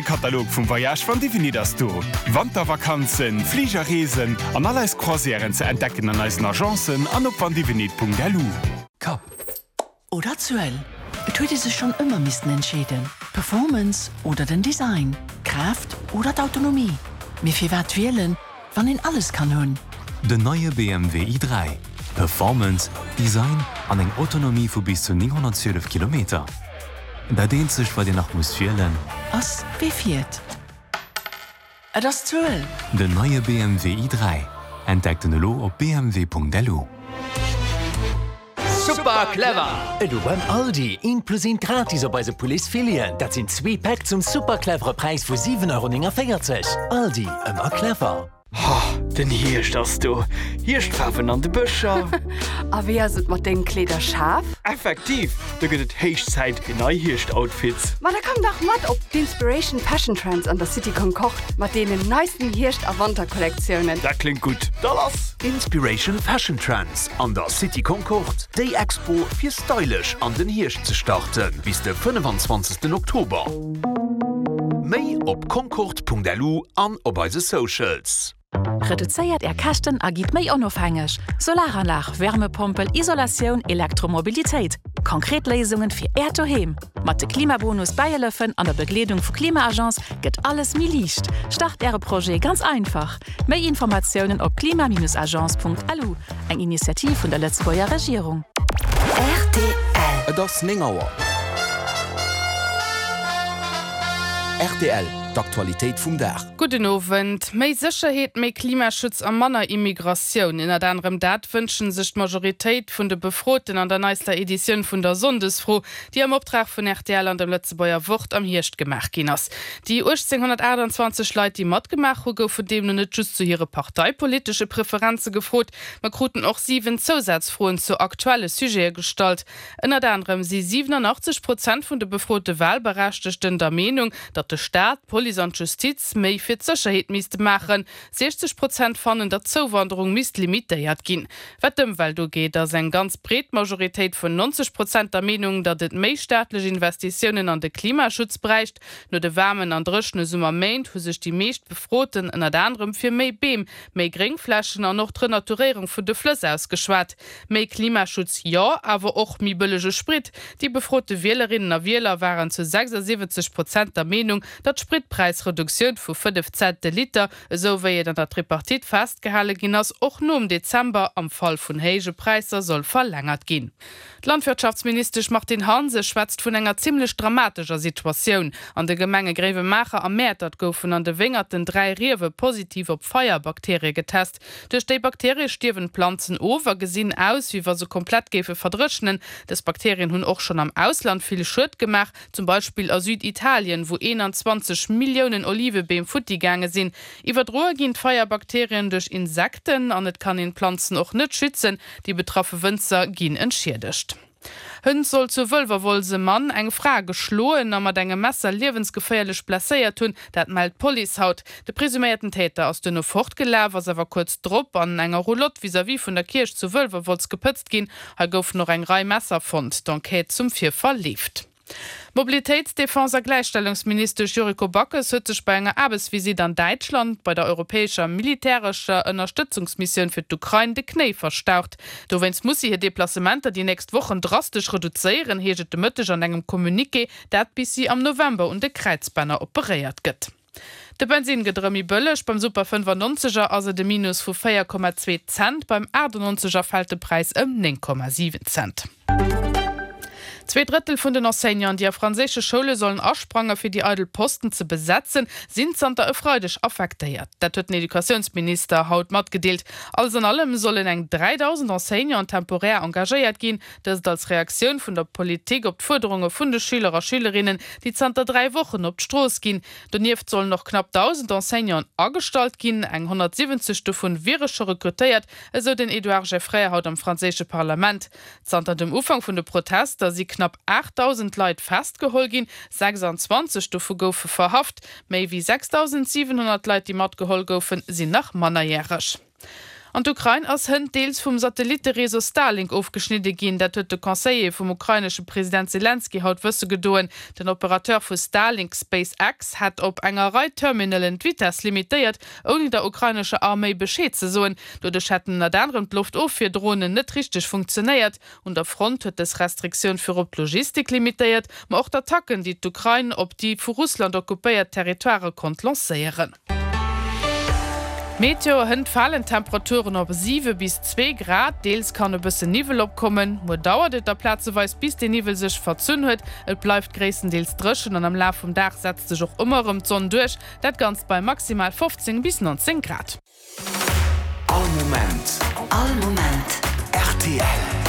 Katalog vum Voyage von Divini das du. Wandervakanzen, Fliegerreesen an alles Croisieren zu entdecken an eisen Agenzen an op vandivinit.delu. Kap. Oder Zuell. Et huet se schon immer misisten entschäden. Performance oder den Design. Kraft oder d'Autonomie. Mir fir wat wählen, wann in alles kann hunn. De neue BMW i3. Performance, Design an eng Autonomie vu bis zu 912 km. Da dehnt sech wat Di nach muss wählen. Ass wie viert. Das Zuell. De neue BMW i3. Entdeckt den Lo op bmw.delu. Super clever! Du beim Aldi 1+1 gratis op se Policefilen. Dat sind 2 Pack zum superclevere Preis vu 7,40 €. Aldi, immer clever. Ha, den Hirsch das du. Hirschpfaffen an de Büscher. A wer sind mat den Kleder scharf? Effektiv, da gibt es Heichzeit genau Hirscht-Outfits. Man, da kommt doch mat op die Inspiration Fashion Trends an der City Concord mit denen neuesten Hirscht-Avanter-Kollektionen. Das klingt gut. Da lass! Inspiration Fashion Trends an der City Concord. Day Expo für stylisch an den Hirsch zu starten bis der 25. Oktober. Mei op concord.delu an op eise Socials. Reduzéiert Kachten agit méi onofhängig. Solaranlage, Wärmepumpen, Isolation, Elektromobilitéit. Konkret Lesungen fir Ertoheim. Mat de Klimabonus Bayerlöffen an der Bekleedung vu Klimaagenz gëtt alles mi liicht. Start Äre Projekt ganz einfach. Méi Informationen op klima-agenz.alu. Eng Initiativ vun der Letzboer Regierung. RTL. Das Ningauer. RTL, d'Aktualitéit vum Dach. Guten Abend. Mei Sicherheit, mei Klimaschutz an Manner Immigration. In anderem Dat wünschen sich die Majorität von der Befroten an der neuesten Edition von der Sondesfroh, die am Auftrag von RTL an dem Letzebauer Wort am Hirsch gemacht ginas. Die 1828 Leute, die Mod gemacht haben, von dem nur nicht just zu ihre parteipolitische Präferenzen gefroht, man kruten auch 7 Zusatzfrohen zu aktuelle Sujets gestaltet. In anderem sie 87% von der befrohten Wahlberechtigten der Meinung, dass der Staat, Polizei und Justiz méi fir Sicherheit misst machen. 60% fanden der Zuwanderung misst limitiert gin. Wettem, weil du geht, dass eng ganz bret Majorität von 90% der Meinung, dass het méi staatliche Investitionen an den Klimaschutz breicht. Nur de warmen an drschne Summer meint, hu sich die meest Befroten in anderem fir méi Beem, méi Gringflaschen an noch Renaturierung vu de Flüsse ausgeschwart. Méi Klimaschutz ja, aber auch mi bëllege Sprit. Die befrote Wählerinnen und Wähler waren zu 76% der Meinung, dat Spritpreisreduktion vu 5 Cent de Liter, so wie an der Tripartit festgehalten gin ass och no im Dezember am Fall vun heige Preiser soll verlängert gin. Landwirtschaftsminister Martin Hanse schwätzt vun enger ziemlich dramatischer Situation. An de Gemenge Grevemacher am Meer dat goufen an de wingerten 3 Rewe positiv op Feuerbakterie getest. Durch die Bakterie stirwen Pflanzen over gesinn aus, wie wir so komplett gefe verdrschnen. Des Bakterien hun auch schon am Ausland viel Schritt gemacht, zum Beispiel aus Süditalien, wo 21 Millionen Olivebeem Futti gange sinn. Iwer drohe gin Feuerbakterien durch Insekten, an et kann in Pflanzen auch net schützen, die betroffene Winzer gin entschädigt. Hünn soll zu Wölverwolse Mann eng Frage schloen, a mat engem Messer lebensgefährlich blesséiert tun, dat meldt Police haut. De presumierten Täter aus dënne fortgelä, was awer kurz Drpp an enger Roulotte vis-à-vis vun der Kirch zu Wölverwols gepëtzt gin, gouf noch eng Rei Messer fand, d'Enquête zum Vierfall lieft. Mobilitätsdefenser Gleichstellungsminister Juriko Backes huet sech bei enger Arbeitsvisit an Deutschland bei der europäischer militärischer Unterstützungsmission für die Ukraine de Knie verstaucht. Do wenns muss hier Deplacementer die nächst Wochen drastisch reduzieren, heget de Mëttech an engem Kommuniqué, dat bis sie am November und de Kreuzbanner operiert gëtt. De Benzin gedremi bëllech beim Super 95er also de Minus vu 4,2 Cent, beim 98er fällt de Preis 9,7 Cent. 2/3 von den Enseignern, die a französische Schule sollen Ausspranger für die Eidelposten zu besetzen, sind sonter freudig affektiert. Dat huet den Edukationsminister haut mat gedeelt. Alles in allem sollen eng 3000 Enseignern temporär engagiert gehen, das als Reaktion von der Politik op Forderungen von den Schüler und Schülerinnen, die zanter 3 Wochen op Stroß gehen. Daneben sollen noch knapp 1000 Enseignern angestalt gehen, eng 170 davon wäresche rekrutiert, also den Edouard Geoffrey haut am französischen Parlament. Zanter dem Ufang von der Protester sie knapp 8000 Leute festgeholt gin, 26 davon goufe verhaft, méi wie 6700 Leute, die mat geholt goufen, sind nach mannerjährisch. An d'Ukraine ass hën deels vum Satellitereso Starlink aufgeschnitte ginn, dat huet de Conseiller vum ukrainesche Präsident Zelensky haut wësse gedoen. Den Operateur vu Starlink SpaceX hat op enger Reiterminalen Twitters limitiert, oni der ukrainesche Armee beschéet ze soen. Do de Schatten na anderen Luft of fir Drohnen net richtig funktioniert und der Front huet es Restriktion für op Logistik limitiert, ma auch d'Attacken, die d'Ukraine op die vu Russland okkupéiert Territoire kont lanceieren. Meteo hënd fallen Temperaturen op 7 bis 2 Grad, deels kann e bësse Nivel opkommen, mo dauert et der Platzeweis bis de Nivel sech verzünn huet, et bleifft gréissendeels drëschen an am Laf vum Dach setzt sech och ëmmerem Zonn duch, dat ganz bei maximal 15 bis 19 Grad. All Moment RTL.